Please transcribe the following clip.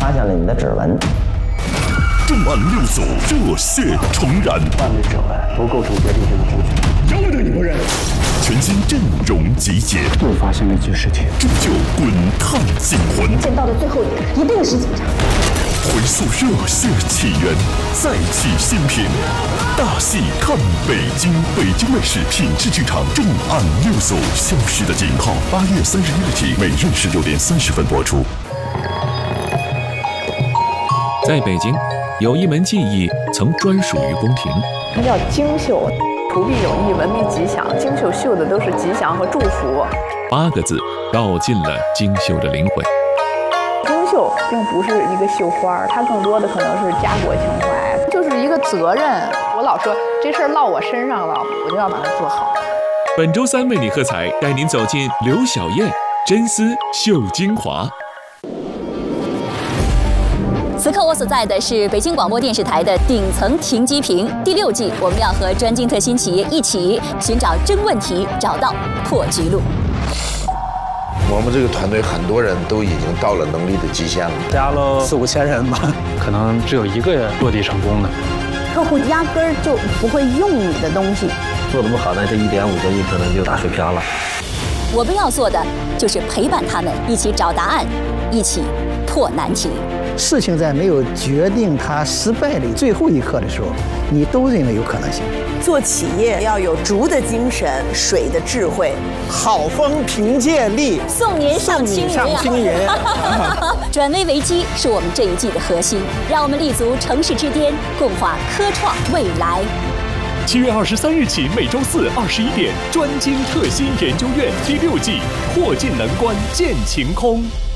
发现了你的指纹。 重案6组热血重燃， 犯罪指纹不构成决定性的证据， 要不得你不认。全新阵容集结， 又发生了一件事情， 铸就滚烫惊魂。 见到的最后一定是警察。 回溯热血起源，再起新品。大戏看北京，北京卫视品质剧场重案6组消失的警号，8月31日起，每日16点30分播出。 在北京，有一门技艺曾专属于宫廷， 它叫京绣，图必有意，文明吉祥。京绣绣的都是吉祥和祝福。 8个字道尽了京绣的灵魂。 京绣并不是一个绣花，它更多的可能是家国情怀，就是一个责任。我老说这事儿落我身上了，我就要把它做好。 本周3为你喝彩，带您走进刘晓燕真丝绣精华。 此刻我所在的是北京广播电视台的顶层停机坪第6季，我们要和专精特新企业一起寻找真问题，找到破局路。 我们这个团队很多人都已经到了能力的极限了， 加了4、5千人吧，可能只有1个落地成功的。 客户压根儿就不会用你的东西， 做得不好呢，这1.5个亿可能就打水漂了。 我们要做的就是陪伴他们一起找答案，一起破难题。 事情在没有决定它失败的最后一刻的时候，你都认为有可能性。 做企业要有竹的精神，水的智慧， 好风凭借力， 送您上青云。转危为机是我们这一季的核心，让我们立足城市之巅，共话科创未来。 7月23日起，每周4 21点，专精特新研究院第6季，破镜难关见晴空。